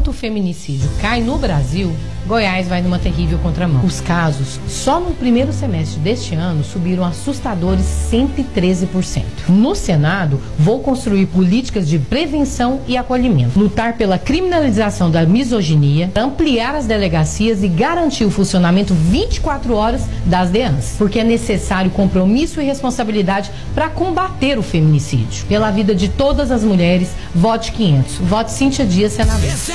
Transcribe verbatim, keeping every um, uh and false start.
enquanto o feminicídio cai no Brasil, Goiás vai numa terrível contramão. Os casos, só no primeiro semestre deste ano, subiram assustadores cento e treze por cento. No Senado, vou construir políticas de prevenção e acolhimento, lutar pela criminalização da misoginia, ampliar as delegacias e garantir o funcionamento vinte e quatro horas das D E A Ns, porque é necessário compromisso e responsabilidade para combater o feminicídio. Pela vida de todas as mulheres, vote quinhentos. Vote Cíntia Dias, senadora.